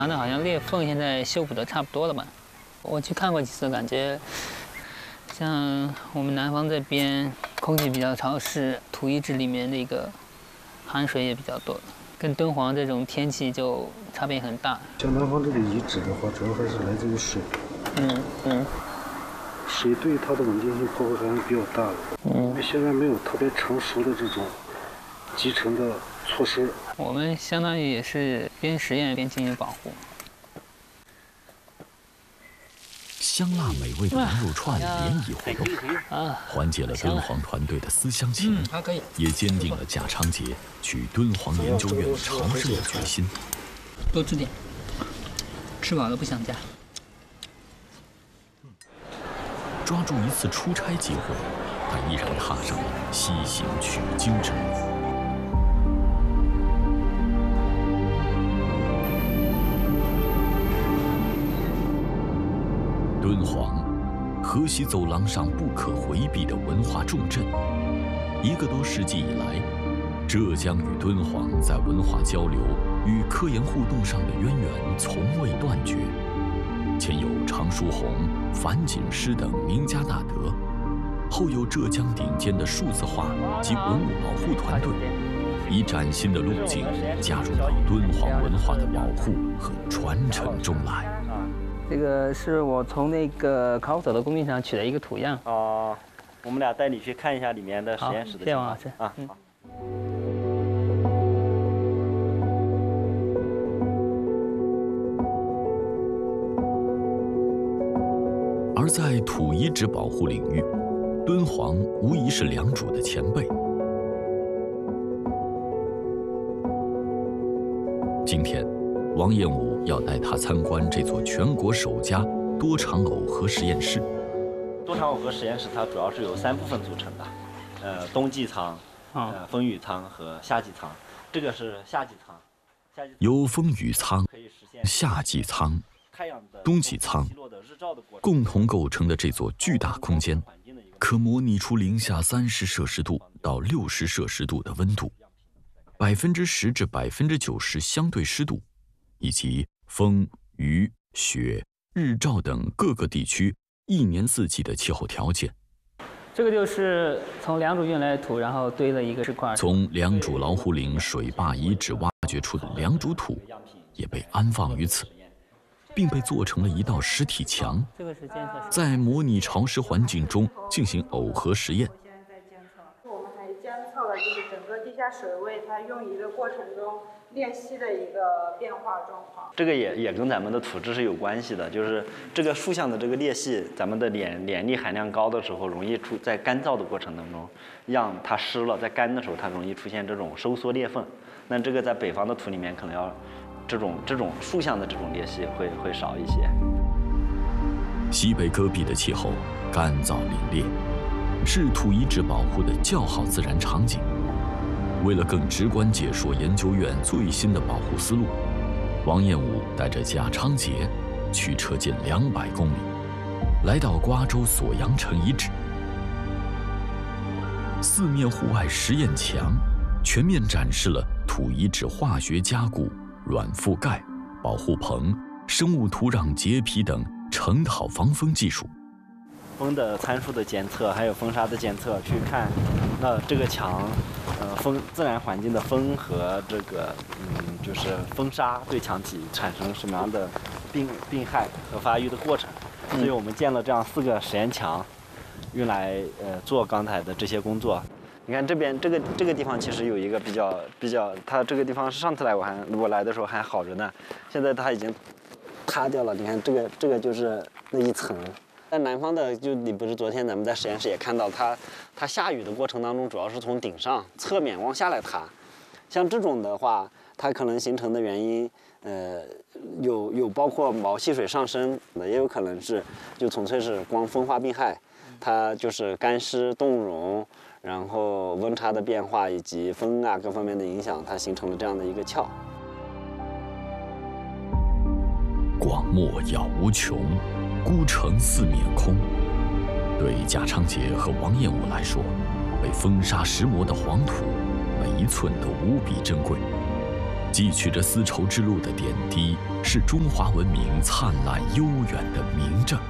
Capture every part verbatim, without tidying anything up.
那好像裂缝现在修补的差不多了吧？我去看过几次，感觉像我们南方这边空气比较潮湿，土遗址里面那个含水也比较多，跟敦煌这种天气就差别很大。 像南方这个遗址的话，主要还是来自于水。 嗯嗯。 水对它的稳定性破坏还是比较大的。嗯。因为现在没有特别成熟的这种集成的措施。 我们相当于也是边实验边进行保护。 香辣美味的羊肉串联谊活动，缓解了敦煌团队的思乡情，也坚定了贾昌杰去敦煌研究院朝圣的决心。 多吃点，吃饱了不想家。 抓住一次出差机会，他依然踏上了西行取经之路。敦煌，河西走廊上不可回避的文化重镇。一个多世纪以来，浙江与敦煌在文化交流与科研互动上的渊源从未断绝。前有常书鸿、樊锦诗等名家大德，后有浙江顶尖的数字化及文物保护团队，以崭新的路径加入到敦煌文化的保护和传承中来。 这个是我从那个考古所的工地上取的一个图样。 哦，我们俩带你去看一下里面的实验室的情况。 好，谢谢王老师。啊，好。 而在土遗址保护领域，敦煌无疑是良渚的前辈。今天，王彦武要带他参观这座全国首家多场耦合实验室。 多场耦合实验室它主要是由三部分组成的，呃，冬季舱、呃，风雨舱和夏季舱。这个是夏季舱，夏季舱由风雨舱、夏季舱、冬季舱共同构成的这座巨大空间，可模拟出零下三十摄氏度到六十摄氏度的温度，百分之十至百分之九十相对湿度，以及风、雨、雪、日照等各个地区一年四季的气候条件。 这个就是从良渚运来的土，然后堆了一个石块。 从良渚老虎岭水坝遗址挖掘出的良渚土，也被安放于此，并被做成了一道实体墙。 这个是监测， 在模拟潮湿环境中进行耦合实验。 我们还监测了就是整个地下水位它用移的过程中裂隙的一个变化状况。 这个也也跟咱们的土质是有关系的，就是这个竖向的这个裂隙，咱们的砾砾砾含量高的时候，容易出在干燥的过程当中，让它湿了，在干的时候它容易出现这种收缩裂缝。那这个在北方的土里面可能要这种这种竖向的这种裂隙会会少一些。 西北戈壁的气候干燥凛冽，是土遗址保护的较好自然场景。为了更直观解说研究院最新的保护思路，王彦武带着贾昌杰驱车近两百公里，来到瓜州锁阳城遗址。四面户外实验墙全面展示了土遗址化学加固、软覆盖、保护棚、生物土壤洁皮等成套防风技术。 风的参数的监测，还有风沙的监测，去看那这个墙，呃，风自然环境的风和这个，嗯，就是风沙对墙体产生什么样的病病害和发育的过程。所以我们建了这样四个实验墙，用来呃做刚才的这些工作。你看这边这个这个地方其实有一个比较比较，它这个地方是上次来我还我来的时候还好着呢，现在它已经塌掉了。你看这个这个就是那一层。在南方的，就你不是昨天咱们在实验室也看到它，它下雨的过程当中，主要是从顶上侧面往下来塌。像这种的话，它可能形成的原因，呃，有有包括毛细水上升的，也有可能是就纯粹是光风化病害，它就是干湿冻融，然后温差的变化以及风啊各方面的影响，它形成了这样的一个壳。 广漠杳无穷，孤城四面空。对贾昌杰和王彦武来说，被风沙蚀磨的黄土，每一寸都无比珍贵。 记取着丝绸之路的点滴，是中华文明灿烂悠远的明证。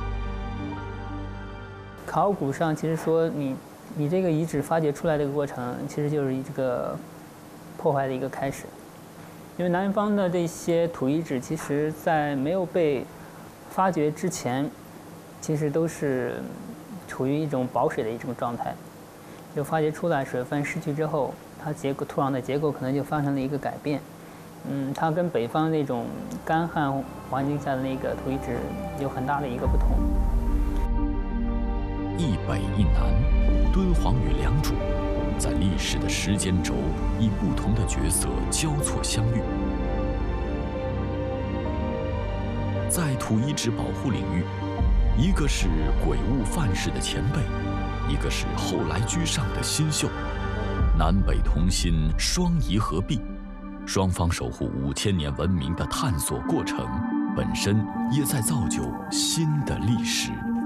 考古上其实说你，你这个遗址发掘出来这个过程，其实就是这个破坏的一个开始。因为南方的这些土遗址，其实在没有被发掘之前，其实都是处于一种保水的一种状态。就发掘出来，水分失去之后，它结构土壤的结构可能就发生了一个改变。嗯，它跟北方那种干旱环境下的那个土遗址有很大的一个不同。 一北一南，敦煌与良渚在历史的时间轴以不同的角色交错相遇。在土遗址保护领域，一个是鬼物范式的前辈，一个是后来居上的新秀，南北同心，双仪合璧，双方守护五千年文明的探索过程，本身也在造就新的历史。